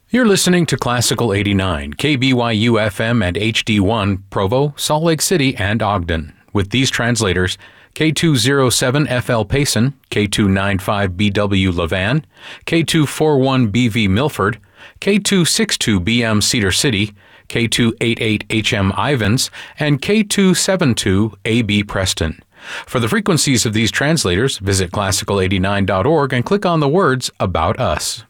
You're listening to Classical 89, KBYU FM and HD1, Provo, Salt Lake City, and Ogden. With these translators, K207FL Payson, K295BW Levan, K241BV Milford, K262BM Cedar City, K288HM Ivans, and K272AB Preston. For the frequencies of these translators, visit classical89.org and click on the words About Us.